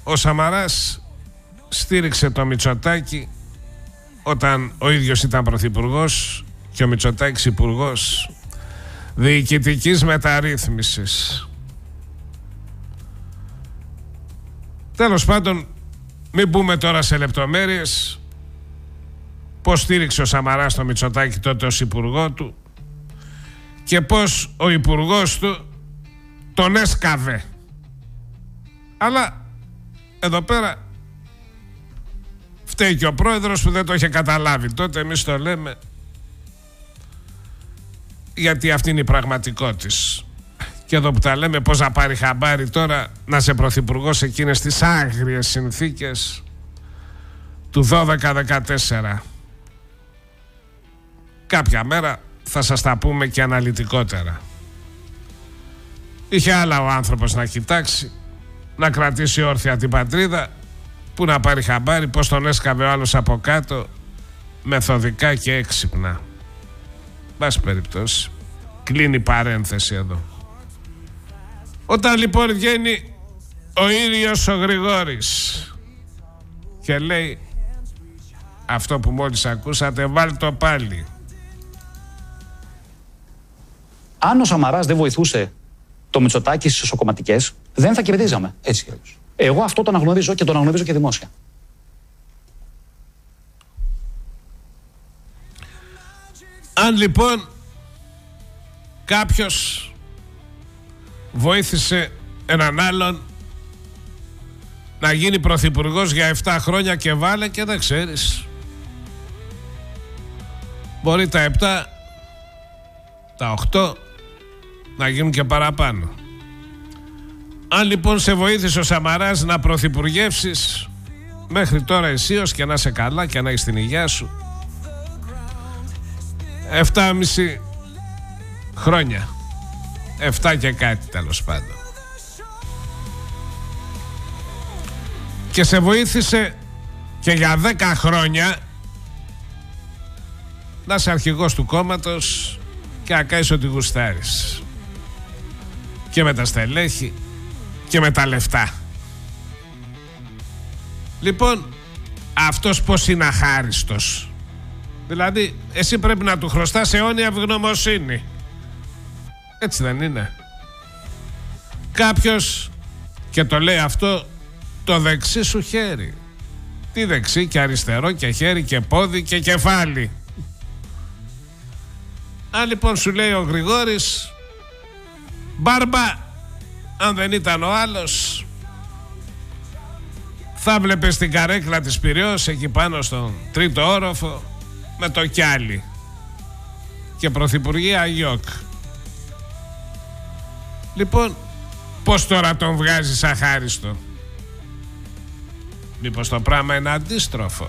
ο Σαμαράς στήριξε το Μητσοτάκη όταν ο ίδιος ήταν πρωθυπουργός και ο Μητσοτάκης υπουργός διοικητικής μεταρρύθμισης. Τέλος πάντων, μην μπούμε τώρα σε λεπτομέρειες. Πώς στήριξε ο Σαμαράς το Μητσοτάκη τότε ως υπουργό του και πώς ο υπουργός του τον έσκαβε. Αλλά εδώ πέρα φταίει και ο πρόεδρος που δεν το είχε καταλάβει τότε. Εμείς το λέμε γιατί αυτή είναι η πραγματικότητα. Και εδώ που τα λέμε, πώς να πάρει χαμπάρι τώρα να είσαι πρωθυπουργός εκείνες τις άγριες συνθήκες του 12-14. Κάποια μέρα θα σας τα πούμε και αναλυτικότερα. Είχε άλλα ο άνθρωπος να κοιτάξει, να κρατήσει όρθια την πατρίδα, που να πάρει χαμπάρι πως τον έσκαβε ο άλλος από κάτω μεθοδικά και έξυπνα. Μπας περιπτώσει, κλείνει παρένθεση εδώ. Όταν λοιπόν βγαίνει ο ίδιος ο Γρηγόρης και λέει αυτό που μόλις ακούσατε, βάλ το πάλι. Αν ο Σαμαράς δεν βοηθούσε το Μητσοτάκη στις εσωκομματικές, δεν θα κερδίζαμε, έτσι κι αλλιώς. Εγώ αυτό το αναγνωρίζω και το αναγνωρίζω και δημόσια. Αν λοιπόν κάποιος βοήθησε έναν άλλον να γίνει πρωθυπουργός για 7 χρόνια και βάλε και δεν ξέρεις, μπορεί τα 7, τα 8 να γίνουν και παραπάνω. Αν λοιπόν σε βοήθησε ο Σαμαράς να πρωθυπουργεύσεις μέχρι τώρα αισίως και να είσαι καλά και να έχεις την υγεία σου, 7,5 χρόνια, 7 και κάτι τέλος πάντων, και σε βοήθησε και για 10 χρόνια να είσαι αρχηγός του κόμματος και να κάνεις ό,τι γουστάρεις, και με τα στελέχη και με τα λεφτά. Λοιπόν, αυτός πως είναι αχάριστος? Δηλαδή εσύ πρέπει να του χρωστάς αιώνια ευγνωμοσύνη, έτσι δεν είναι? Κάποιος, και το λέει αυτό, το δεξί σου χέρι. Τι δεξί και αριστερό και χέρι και πόδι και κεφάλι. Αν λοιπόν σου λέει ο Γρηγόρης, μπάρμπα, αν δεν ήταν ο άλλος, θα βλέπεις την καρέκλα της Πειραιώς εκεί πάνω στον 3ο όροφο με το κιάλι και πρωθυπουργία Αγιόκ. Λοιπόν, πως τώρα τον βγάζεις αχάριστο? Μήπως το πράγμα είναι αντίστροφο?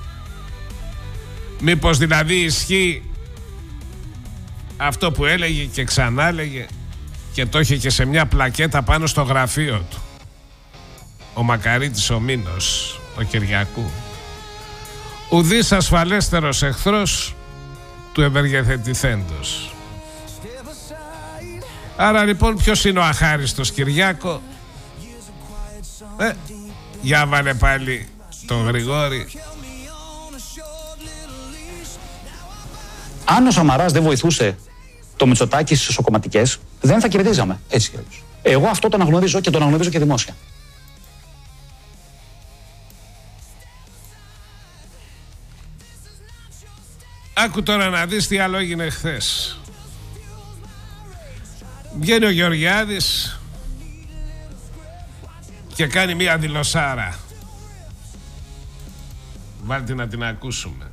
Μήπως δηλαδή ισχύει αυτό που έλεγε και ξανάλεγε και το είχε και σε μια πλακέτα πάνω στο γραφείο του ο Μακαρίτης ο Μήνος, ο Κυριακού: ουδής ασφαλέστερος εχθρός του ευεργεθετηθέντος. Άρα λοιπόν ποιος είναι ο αχάριστος, Κυριάκο? Για βάλε πάλι τον Γρηγόρη. Αν ο Σαμαράς δεν βοηθούσε το Μητσοτάκη στις εσωκομματικές, δεν θα κερδίζαμε, έτσι κι αλλιώς. Εγώ αυτό το αναγνωρίζω και το αναγνωρίζω και δημόσια. Άκου τώρα να δεις τι άλλο έγινε χθες. Βγαίνει ο Γεωργιάδης και κάνει μία δηλωσάρα. Βάλτε να την ακούσουμε.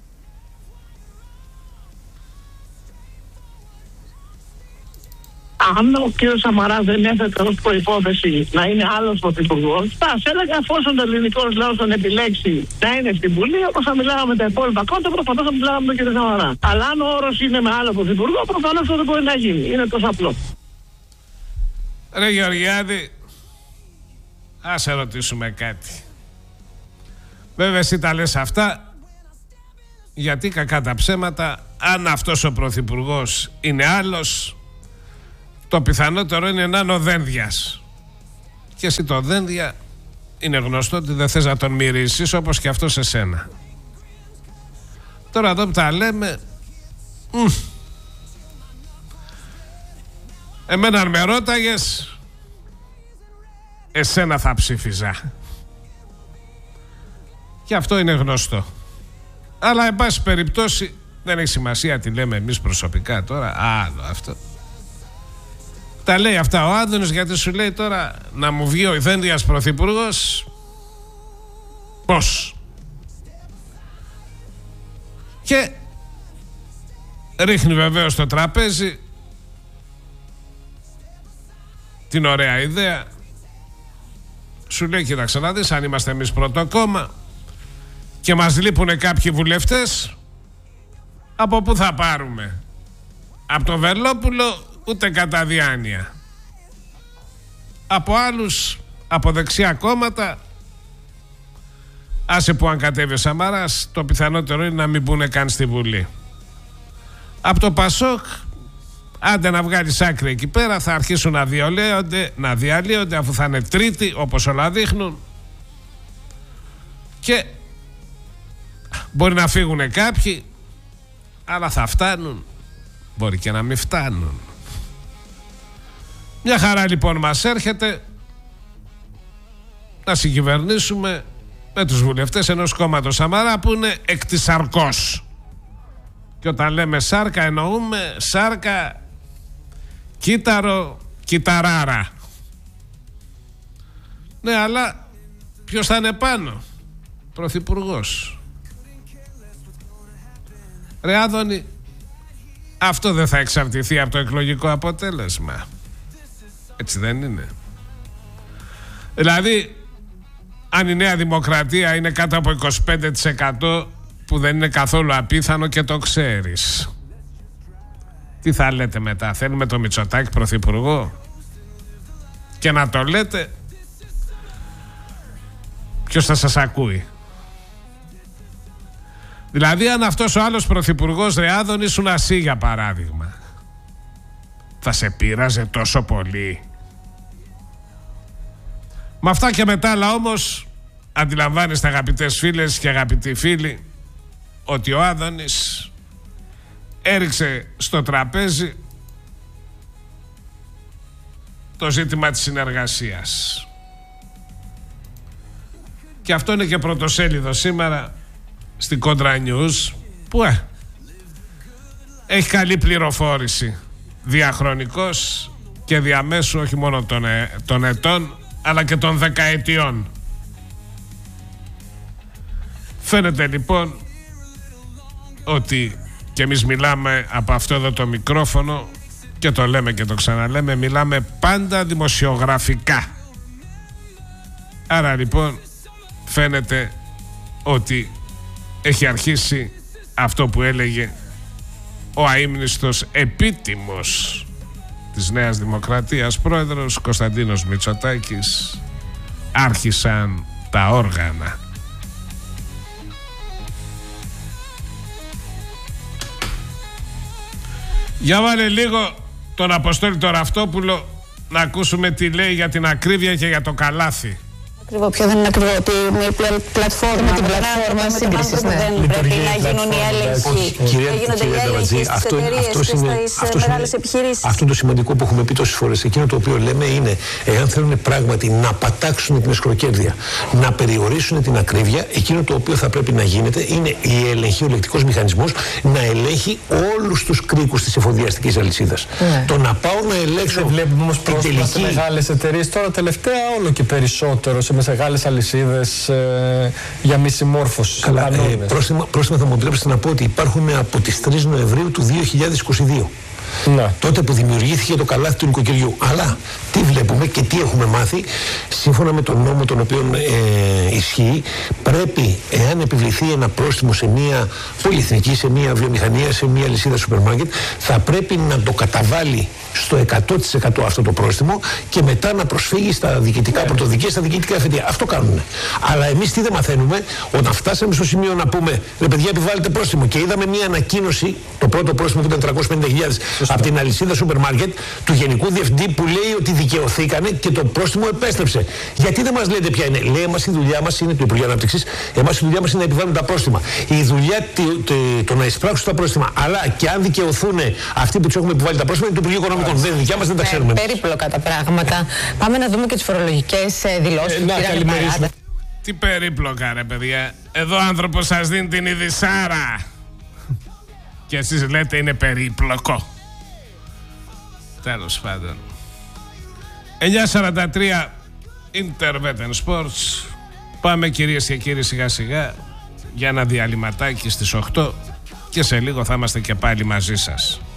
Αν ο κ. Σαμαράς δεν έθετε ως προϋπόθεση να είναι άλλος πρωθυπουργός, θα έλεγα, εφόσον το ελληνικό λαό τον επιλέξει να είναι στην Βουλή, όπως θα μιλάγαμε με τα υπόλοιπα κόμματα, προφανώς θα μιλάγαμε με τον κ. Σαμαρά. Αλλά αν ο όρος είναι με άλλο πρωθυπουργό, προφανώς αυτό δεν μπορεί να γίνει. Είναι τόσο απλό. Ρε Γεωργιάδη, ας σε ρωτήσουμε κάτι. Βέβαια εσύ τα λες αυτά γιατί, κακά τα ψέματα, αν αυτός ο πρωθυπουργός είναι άλλος, το πιθανότερο είναι να είναι ο Δένδιας. Και εσύ το Δένδια είναι γνωστό ότι δεν θες να τον μυρίσεις, όπως και αυτό σε σένα. Τώρα εδώ που τα λέμε, εμένα αν με ρώταγες, εσένα θα ψήφιζα. Και αυτό είναι γνωστό. Αλλά εν πάση περιπτώσει δεν έχει σημασία τι λέμε εμείς προσωπικά τώρα. Άλλο αυτό. Τα λέει αυτά ο Άδωνης, γιατί σου λέει τώρα να μου βγει ο Ιδένδιας πρωθυπουργός. Πώς? Και ρίχνει βεβαίως στο τραπέζι την ωραία ιδέα. Σου λέει, κοίταξε να δεις, αν είμαστε εμείς πρώτο κόμμα και μας λείπουν κάποιοι βουλευτές, από πού θα πάρουμε? Από τον Βελόπουλο ούτε κατά διάνοια. Από άλλους, από δεξιά κόμματα, άσε που αν κατέβει ο Σαμαράς, το πιθανότερο είναι να μην μπουν καν στη Βουλή. Από το Πασόκ, άντε να βγάλεις άκρη εκεί πέρα, θα αρχίσουν να διαλύονται αφού θα είναι τρίτη, όπως όλα δείχνουν, και μπορεί να φύγουν κάποιοι, αλλά θα φτάνουν, μπορεί και να μην φτάνουν. Μια χαρά λοιπόν μας έρχεται να συγκυβερνήσουμε με τους βουλευτές ενός κόμματος Σαμαρά που είναι εκ της σαρκός. Και όταν λέμε σάρκα εννοούμε σάρκα, κύτταρο, κυταράρα. Ναι, αλλά ποιος θα είναι πάνω? Πρωθυπουργός. Ρε Άδωνη, αυτό δεν θα εξαρτηθεί από το εκλογικό αποτέλεσμα? Έτσι δεν είναι? Δηλαδή, αν η Νέα Δημοκρατία είναι κάτω από 25%, που δεν είναι καθόλου απίθανο και το ξέρεις, τι θα λέτε μετά? Θέλουμε το Μητσοτάκη πρωθυπουργό? Και να το λέτε, ποιος θα σας ακούει? Δηλαδή, αν αυτός ο άλλος πρωθυπουργός, ρε Άδωνη, ήσουν εσύ για παράδειγμα, θα σε πείραζε τόσο πολύ? Με αυτά και μετά άλλα όμως, αντιλαμβάνεστε αγαπητές φίλες και αγαπητοί φίλοι, ότι ο Άδωνης έριξε στο τραπέζι το ζήτημα της συνεργασίας. Και αυτό είναι και πρωτοσέλιδο σήμερα στην Κόντρα News, που έχει καλή πληροφόρηση διαχρονικώς και διαμέσου, όχι μόνο των ετών αλλά και των δεκαετιών. Φαίνεται λοιπόν ότι, και εμείς μιλάμε από αυτό εδώ το μικρόφωνο και το λέμε και το ξαναλέμε, μιλάμε πάντα δημοσιογραφικά. Άρα λοιπόν φαίνεται ότι έχει αρχίσει αυτό που έλεγε ο αείμνηστος επίτιμος της Νέας Δημοκρατίας πρόεδρος Κωνσταντίνος Μητσοτάκης. Άρχισαν τα όργανα. Για βάλε λίγο τον Αποστόλη τον Ραυτόπουλο να ακούσουμε τι λέει για την ακρίβεια και για το καλάθι. Ποιο δεν είναι ακριβό, ότι με πλατφόρμα, την πλατφόρμα σύγκρισης, ναι. Δεν πρέπει να γίνουν οι έλεγχοι. Γίνονται οι έλεγχοι στις εταιρείες και στις μεγάλες επιχειρήσεις. Αυτό είναι το σημαντικό που έχουμε πει τόσες φορές. Εκείνο το οποίο λέμε είναι, εάν θέλουν πράγματι να πατάξουν την εσχροκέρδεια, να περιορίσουν την ακρίβεια, εκείνο το οποίο θα πρέπει να γίνεται είναι η έλεγχη, ο ελεκτικός μηχανισμός να ελέγχει όλους τους κρίκους της εφοδιαστικής αλυσίδας. Το να πάω να ελέγξω. Δεν βλέπουμε όμως πρόσφατα σε μεγάλες εταιρείες τώρα τελευταία όλο και περισσότερο σε μεγάλες αλυσίδες για μη συμμόρφωση. Καλά, πρόστιμα θα μου επιτρέψετε να πω ότι υπάρχουν από τις 3 Νοεμβρίου του 2022. Ναι. Τότε που δημιουργήθηκε το καλάθι του νοικοκυριού. Αλλά τι βλέπουμε και τι έχουμε μάθει, σύμφωνα με τον νόμο τον οποίο ισχύει, πρέπει, εάν επιβληθεί ένα πρόστιμο σε μια πολυεθνική, σε μια βιομηχανία, σε μια αλυσίδα σούπερ μάρκετ, θα πρέπει να το καταβάλει στο 100% αυτό το πρόστιμο και μετά να προσφύγει στα διοικητικά πρωτοδικεία, στα διοικητικά εφετεία. Αυτό κάνουν. Αλλά εμείς τι δεν μαθαίνουμε, όταν φτάσαμε στο σημείο να πούμε ρε παιδιά, επιβάλλετε πρόστιμο και είδαμε μια ανακοίνωση, το πρώτο πρόστιμο που ήταν 350.000 από την αλυσίδα σούπερ μάρκετ του Γενικού Διευθυντή που λέει ότι δικαιωθήκανε και το πρόστιμο επέστρεψε. Γιατί δεν μας λέτε ποια είναι? Λέει, εμάς η δουλειά μας είναι του Υπουργείου Ανάπτυξης, εμάς η δουλειά μας είναι να επιβάλλουν τα πρόστιμα. Η δουλειά το να εισπράξουν τα πρόστιμα, αλλά και αν δικαιωθούν αυτοί που τους έχουμε επιβάλει τα πρόστιμα είναι του Υπουργείου Οικονομικών. Δεν είναι δικιά μας, δεν τα ξέρουμε. Περίπλοκα τα πράγματα. Πάμε να δούμε και τις φορολογικές δηλώσεις που πήραν παράδειγμα. Τι περίπλοκα ρε παιδιά. Εδώ ο άνθρωπος σας δίνει την ειδισάρα και εσείς λέτε είναι περίπλοκο. Τέλος πάντων. 9:43 Intervetten Sports. Πάμε κυρίες και κύριοι σιγά σιγά για ένα διαλυματάκι στις 8 και σε λίγο θα είμαστε και πάλι μαζί σας.